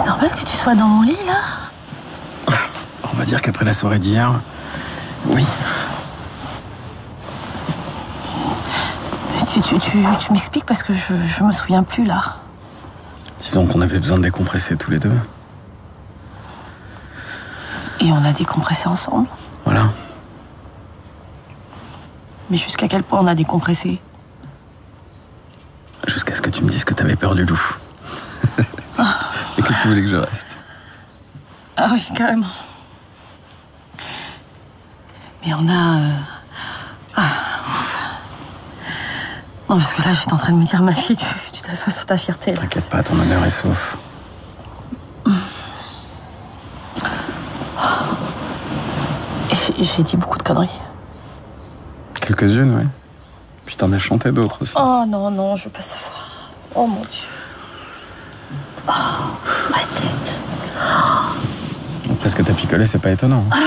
C'est normal que tu sois dans mon lit, là? On va dire qu'après la soirée d'hier, oui. Tu m'expliques parce que je me souviens plus, là. Disons qu'on avait besoin de décompresser tous les deux. Et on a décompressé ensemble. Voilà. Mais jusqu'à quel point on a décompressé? Jusqu'à ce que tu me dises que t'avais peur du loup. Et que tu voulais que je reste. Ah oui, carrément. Mais on a... ouf. Non, parce que là, j'étais en train de me dire, ma fille, tu t'assois sur ta fierté. Là. T'inquiète pas, ton honneur est sauf. J'ai dit beaucoup de conneries. Quelques-unes, oui. Puis t'en as chanté d'autres aussi. Oh non, je veux pas savoir. Oh mon Dieu. Oh, ma tête. Après ce que t'as picolé, c'est pas étonnant. Hein.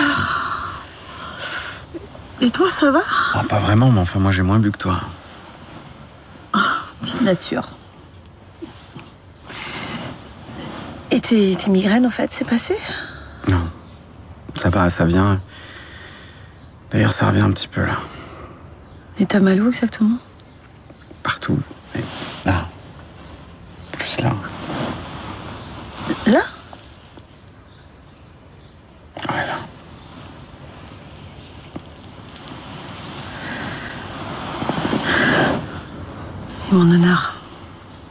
Et toi, ça va? Ah, pas vraiment, mais enfin, moi j'ai moins bu que toi. Petite nature. Et tes migraines, en fait, c'est passé? Non. Ça va, ça vient. D'ailleurs, ça revient un petit peu là. Et t'as mal où exactement? Partout. Et là. Plus là. Là? Ouais, là. Et mon honneur?